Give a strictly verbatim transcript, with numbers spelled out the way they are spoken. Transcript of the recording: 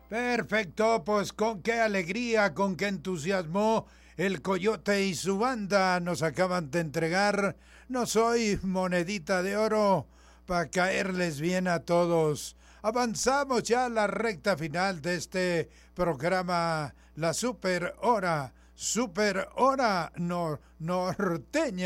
Perfecto, pues con qué alegría, con qué entusiasmo el Coyote y su banda nos acaban de entregar No soy monedita de oro para caerles bien a todos. Avanzamos ya a la recta final de este programa, la Super Hora, Super Hora nor- Norteña.